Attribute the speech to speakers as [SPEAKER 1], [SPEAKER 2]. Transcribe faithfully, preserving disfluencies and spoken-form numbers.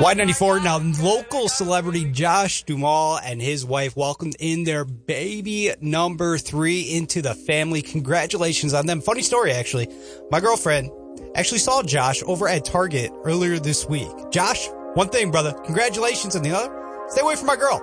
[SPEAKER 1] Y ninety-four, now local celebrity Josh Duhamel and his wife welcomed in their baby number three into the family. Congratulations on them. Funny story, actually. My girlfriend actually saw Josh over at Target earlier this week. Josh, one thing, brother. Congratulations. And the other, stay away from my girl.